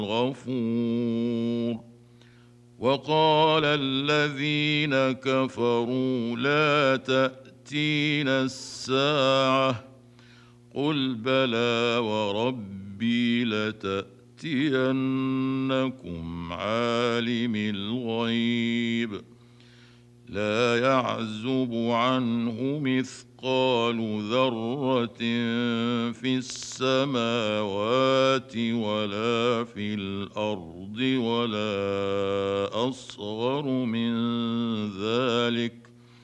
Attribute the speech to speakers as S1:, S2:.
S1: غفور. وقال الذين كفروا لا تأتينا الساعة قل بلى وربي لتأتينكم عالم الغيب لا يعزب عنه مثقال ذرة في السماوات ولا في الأرض ولا أصغر من ذلك